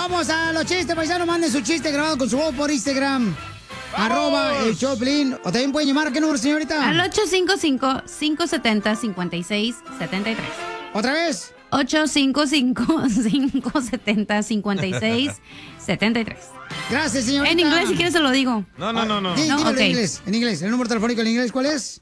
vamos a los chistes, paisanos. Manden su chiste grabado con su voz por Instagram. @ el Choplin. O también pueden llamar. ¿A qué número, señorita? Al 855-570-5673. ¿Otra vez? 855-570-5673. Gracias, señorita. En inglés, si quieres, se lo digo. No. Dímelo ok. en inglés. En inglés. ¿El número telefónico en inglés cuál es?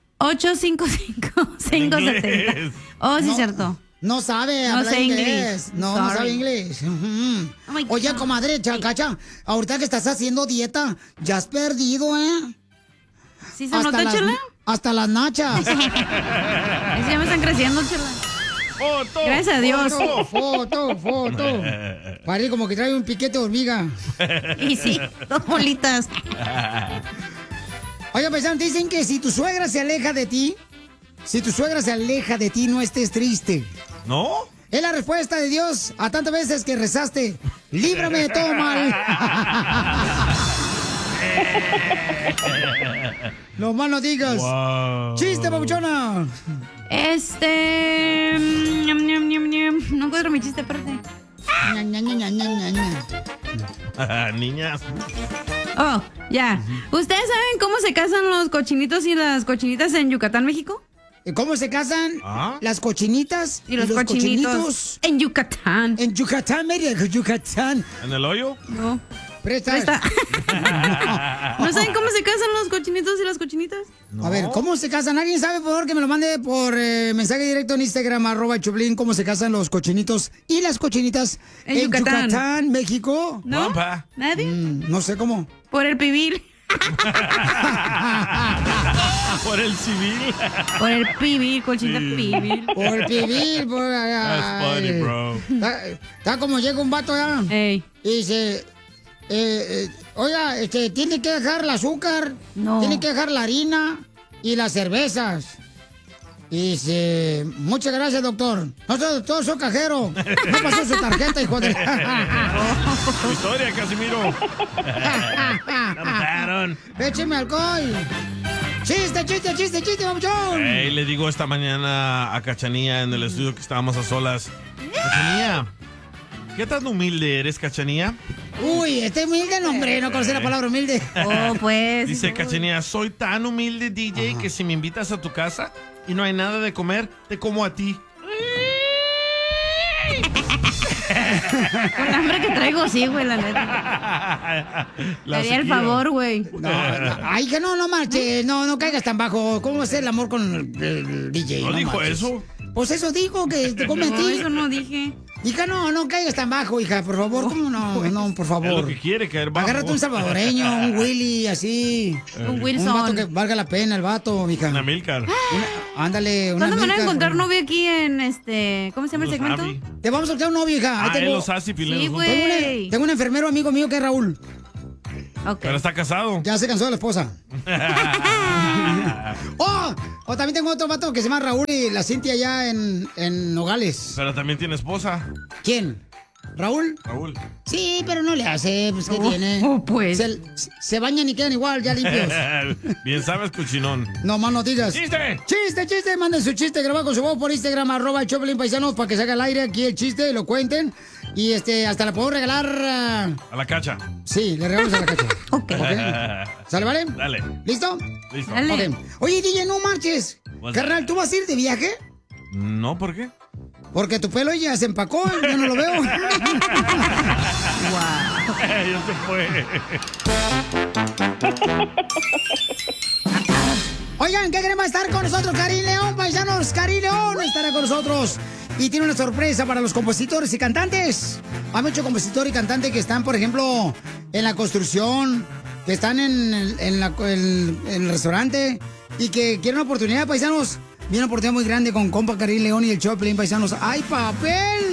855-570. Oh, sí, No. cierto. No sabe No hablar sé inglés. inglés. No Sorry. sabe inglés. Ujú. Oh my Oye, God. comadre, Cacha, ahorita que estás haciendo dieta, ya has perdido, ¿eh? ¿Sí se nota, Chela? Hasta las nachas. Es que ya me están creciendo, Chela. ¡Foto! Gracias a Dios. Foto. Parece como que trae un piquete de hormiga. Y sí, dos bolitas. Oye, paisanos, dicen que si tu suegra se aleja de ti, no estés triste. ¿No? Es la respuesta de Dios a tantas veces que rezaste, líbrame de todo mal. No más no digas. Wow. Chiste, papuchona. No encuentro mi chiste, espérate. Niñas. Oh, ya. ¿Ustedes saben cómo se casan los cochinitos y las cochinitas en Yucatán, México? ¿Cómo se casan ¿Ah? las cochinitas Y los cochinitos en Yucatán. En Yucatán, Mérida, Yucatán. ¿En el hoyo? No. Presta. ¿No saben cómo se casan los cochinitos y las cochinitas? A ver, ¿cómo se casan? ¿Alguien sabe, por favor, que me lo mande por mensaje directo en Instagram, @Choplin, cómo se casan los cochinitos y las cochinitas En en Yucatán. Yucatán, México? ¿No? Guapa. ¿Nadie? No sé cómo. Por el pibil. Por el civil. Por el pibil, colchita pibil. Por el pibil, por... That's funny, bro. Está como llega un vato allá Ey. y dice... oiga, tiene que dejar el azúcar, No. tiene que dejar la harina y las cervezas. Y dice, muchas gracias, doctor. No, doctor, soy cajero. No pasó su tarjeta, hijo de... Historia, Casimiro. Cantaron. Écheme alcohol. Chiste, babuchón. Hey, le digo esta mañana a Cachanía en el estudio que estábamos a solas. Cachanía, ¿qué tan humilde eres, Cachanía? Uy, humilde no, hombre, no conocí la palabra humilde. Oh, pues. Dice Cachanía, soy tan humilde, DJ, que si me invitas a tu casa y no hay nada de comer, te como a ti. Con el hambre que traigo, sí, güey, la neta. La Te haría el sequía. favor, güey. No, ay, que no marches, no caigas tan bajo. ¿Cómo va a ser el amor con el DJ? ¿No dijo marches. eso? Pues eso dijo, que te come a No, ti. eso no dije. Hija, no caigas tan bajo, hija, por favor. ¿Cómo no? No, por Es lo favor. que quiere, caer bajo. Agárrate un salvadoreño, un Willy, así. Un Un vato Wilson. que valga la pena, el vato, mija. Una Milcar. Ándale, una ¿Cuándo me van a Milka, encontrar por favor. novio aquí en ¿cómo se llama el Los segmento? Abby. Te vamos a soltar un novio, hija. Ahí Ah, él los hace y Pilén Sí, los güey. junta. tengo un enfermero amigo mío que es Raúl. Ok. Pero está casado. Ya se cansó de la esposa. O también tengo otro vato que se llama Raúl y la Cintia allá en Nogales. Pero también tiene esposa. ¿Quién? ¿Raúl? Raúl. Sí, pero no le hace, pues, ¿qué Oh, tiene? oh, pues. Se bañan y quedan igual, ya limpios. Bien sabes, cochinón. No más no digas. ¡Chiste! Chiste, manden su chiste grabado con su voz por Instagram, @el Choplin Paisanos, para que se haga al aire aquí el chiste y lo cuenten. Y hasta la puedo regalar. A la cacha. Sí, le regalamos a la cacha. Ok. ¿Sale, vale? Dale. ¿Listo? Listo. Dale. Ok. Oye, DJ, no marches. What's Carnal, ¿tú vas a ir de viaje? No, ¿por qué? Porque tu pelo ya se empacó, yo no lo veo. Ya se fue. Oigan, ¿qué queremos estar con nosotros? Karim León, paisanos, Karim León estará con nosotros. Y tiene una sorpresa para los compositores y cantantes. Hay muchos compositores y cantantes que están, por ejemplo, en la construcción, que están en el restaurante y que quieren una oportunidad, paisanos. Viene una oportunidad muy grande con compa Karim León y el Choplin, paisanos. ¡Hay papel!